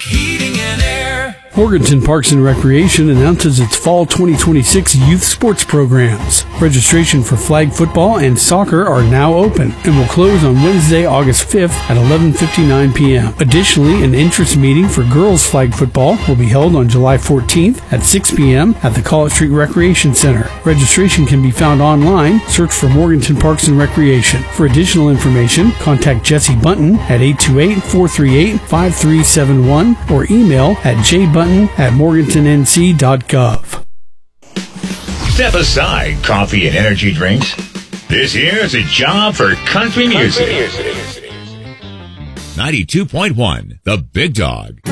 Heating and Air. Morganton Parks and Recreation announces its Fall 2026 youth sports programs. Registration for flag football and soccer are now open and will close on Wednesday, August 5th at 11:59 p.m. Additionally, an interest meeting for girls flag football will be held on July 14th at 6 p.m. at the College Street Recreation Center. Registration can be found online. Search for Morganton Parks and Recreation. For additional information, contact Jesse Bunton at 828-438-5371 or email at jbunton@morgantonnc.gov. Step aside coffee and energy drinks. This here is a job for country music. 92.1, The Big Dog.